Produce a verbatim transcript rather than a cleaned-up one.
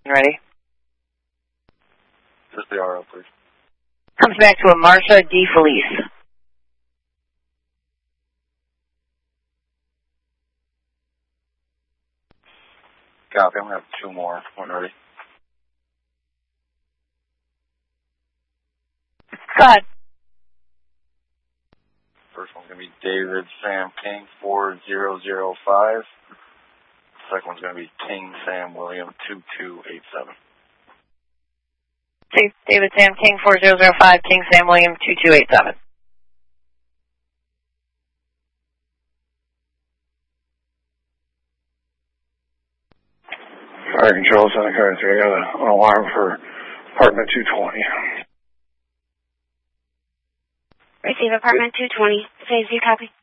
Ready? Just the R O, please. Comes back to a Marsha D. Felice. Copy. I'm going to have two more when ready. Go ahead. First one's going to be David Sam King four zero zero five. Second one's going to be King Sam William two two eight seven. See, David Sam King four zero zero five, King Sam William two two eight seven. Fire Control, Santa Clara three. I got an alarm for apartment two twenty. Receive apartment two twenty. Phase view, copy.